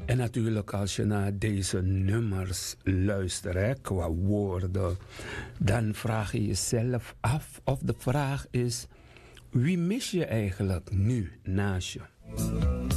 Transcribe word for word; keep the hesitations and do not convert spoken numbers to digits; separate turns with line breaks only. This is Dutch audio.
En natuurlijk als je naar deze nummers luistert, hè, qua woorden, dan vraag je jezelf af of de vraag is, wie mis je eigenlijk nu naast je?